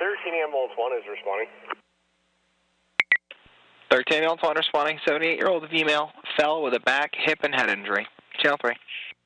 13 ambulance 1 is responding. 13 ambulance 1 responding. 78-year-old female fell with a back, hip, and head injury. Channel 3.